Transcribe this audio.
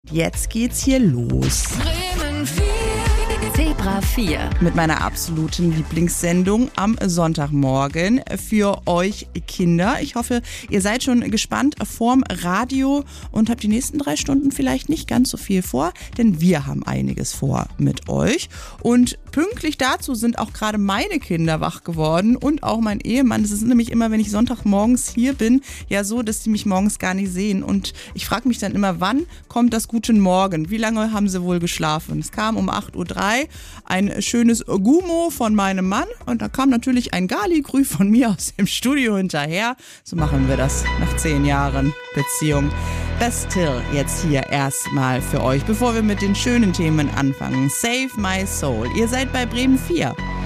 Jetzt geht's hier los. Bremen 4. Zebra 4. Mit meiner absoluten Lieblingssendung am Sonntagmorgen für euch Kinder. Ich hoffe, ihr seid schon gespannt vorm Radio und habt die nächsten 3 Stunden vielleicht nicht ganz so viel vor, denn wir haben einiges vor mit euch. Und pünktlich dazu sind auch gerade meine Kinder wach geworden und auch mein Ehemann. Das ist nämlich immer, wenn ich Sonntagmorgens hier bin, ja so, dass sie mich morgens gar nicht sehen. Und ich frage mich dann immer, wann kommt das Guten Morgen? Wie lange haben sie wohl geschlafen? Es kam um 8:03 Uhr ein schönes Gummo von meinem Mann und da kam natürlich ein Gali-Grü von mir aus dem Studio hinterher. So machen wir das nach 10 Jahren Beziehung. Das Till jetzt hier erstmal für euch, bevor wir mit den schönen Themen anfangen. Save My Soul. Ihr seid bei Bremen 4.